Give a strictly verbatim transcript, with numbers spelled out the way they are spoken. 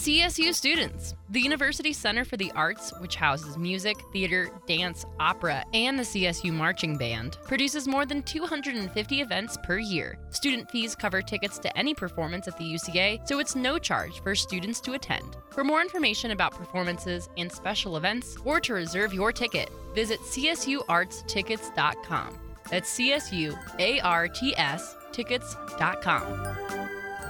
C S U students. The University Center for the Arts, which houses music, theater, dance, opera, and the C S U Marching Band, produces more than two hundred fifty events per year. Student fees cover tickets to any performance at the U C A, so it's no charge for students to attend. For more information about performances and special events, or to reserve your ticket, visit c s u arts tickets dot com. That's C S U A R T S tickets dot com.